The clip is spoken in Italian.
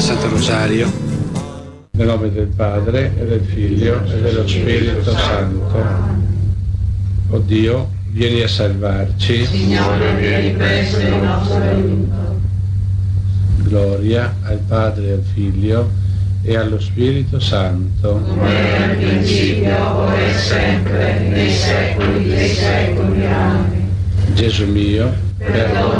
Santo Rosario. Nel nome del Padre, e del Figlio, e dello Spirito Santo. O Dio, vieni a salvarci. Signore, vieni presto in nostro aiuto. Gloria al Padre, al Figlio e allo Spirito Santo. Come era al principio, ora e sempre, nei secoli dei secoli. Amen. Gesù mio, Perdona